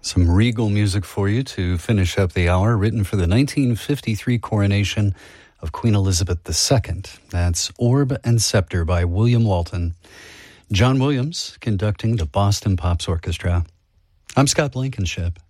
Some regal music for you to finish up the hour, written for the 1953 coronation of Queen Elizabeth II. That's Orb and Scepter by William Walton. John Williams conducting the Boston Pops Orchestra. I'm Scott Blankenship.